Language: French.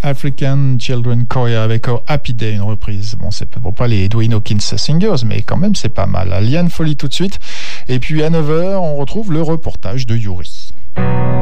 African Children Choir avec Happy Day, une reprise. Bon, c'est pour pas les Dwayne Hawkins Singers, mais quand même, c'est pas mal. Liane Folly tout de suite. Et puis à 9h, on retrouve le reportage de Yuri.